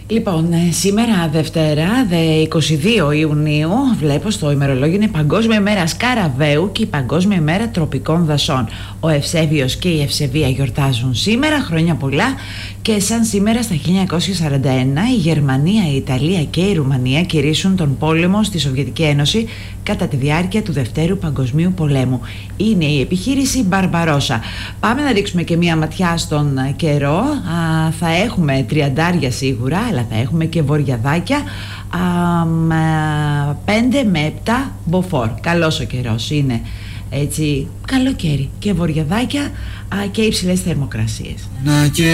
Λοιπόν, σήμερα Δευτέρα, 22 Ιουνίου, βλέπω στο ημερολόγιο είναι Παγκόσμια ημέρα Σκαραβαίου και η Παγκόσμια ημέρα Τροπικών Δασών. Ο Ευσέβιος και η Ευσεβία γιορτάζουν σήμερα, χρόνια πολλά, και σαν σήμερα στα 1941 η Γερμανία, η Ιταλία και η Ρουμανία κηρύσσουν τον πόλεμο στη Σοβιετική Ένωση κατά τη διάρκεια του Δευτέρου Παγκοσμίου Πολέμου. Είναι η επιχείρηση Μπαρμπαρόσα. Πάμε να ρίξουμε και μία ματιά στον καιρό. Θα έχουμε τριαντάρια σίγουρα, αλλά θα έχουμε και βοριαδάκια, 5 με 7 μποφόρ. Καλός ο καιρός είναι, έτσι, καλοκαίρι και βοριαδάκια και υψηλές θερμοκρασίες.